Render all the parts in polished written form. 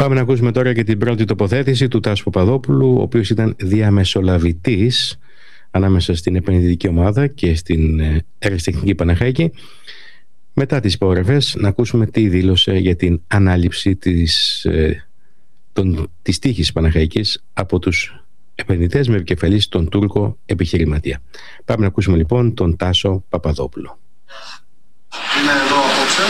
Πάμε να ακούσουμε τώρα και την πρώτη τοποθέτηση του Τάσου Παπαδόπουλου, ο οποίος ήταν διαμεσολαβητής ανάμεσα στην επενδυτική ομάδα και στην Αεραστεχνική Παναχαϊκή. Μετά τις υπογραφές να ακούσουμε τι δήλωσε για την ανάληψη της τύχης Παναχαϊκής από τους επενδυτές με επικεφαλής τον Τούρκο επιχειρηματία. Πάμε να ακούσουμε λοιπόν τον Τάσο Παπαδόπουλο. Είμαι εδώ απόψε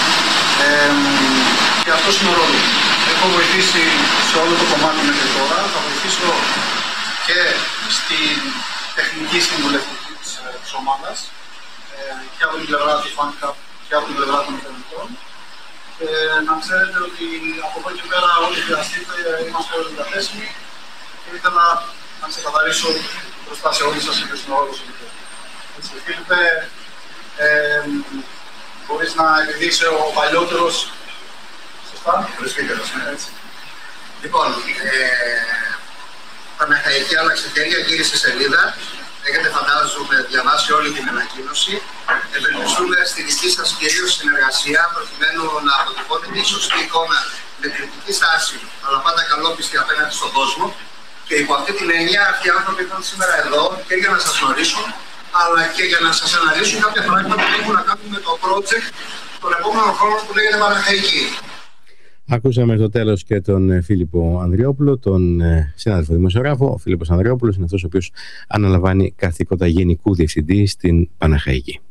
και αυτός είναι ο ρόλος μου. Έχω βοηθήσει σε όλο το κομμάτι μέχρι τώρα. Θα βοηθήσω και στην τεχνική συμβουλευτική της ομάδας και από την πλευρά του FunCap και από την πλευρά των επενδυτών. Να ξέρετε ότι από εδώ και πέρα ό,τι χρειαστείτε είμαστε όλοι διαθέσιμοι και ήθελα να ξεκαθαρίσω μπροστά σε όλους σας ποιος είναι ο ρόλος μου. Έτσι, Φίλιππε, μπορείς να επιδείξεις ο παλιότερος. Σωστά, πρεσβύτερος, έτσι. Λοιπόν, Παναχαϊκή άλλαξε χέρια, γύρισε σελίδα. Έχετε φαντάζομαι διαβάσει όλη την ανακοίνωση. Ευελπιστούμε στη δική σας κυρίως συνεργασία προκειμένου να αποτυπώνετε η σωστή εικόνα με κριτική στάση, αλλά πάντα καλόπιστη απέναντι στον κόσμο. Και υπό αυτή την έννοια, αυτοί οι άνθρωποι ήταν σήμερα εδώ και για να σας γνωρίσουν, αλλά και για να σας αναλύσουν κάποια πράγματα που έχουν να κάνουν με το project των επόμενων χρόνων που λέγεται Παναχαϊκή. Ακούσαμε στο τέλος και τον Φίλιππο Ανδριόπουλο, τον συνάδελφο δημοσιογράφο. Ο Φίλιππος Ανδριόπουλος είναι αυτός ο οποίος αναλαμβάνει καθήκοντα γενικού διευθυντή στην Παναχαϊκή.